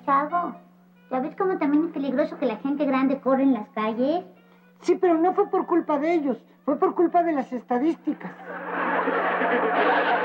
chavo. ¿Ya ves cómo también es peligroso que la gente grande corre en las calles? Sí, pero no fue por culpa de ellos. Fue por culpa de las estadísticas.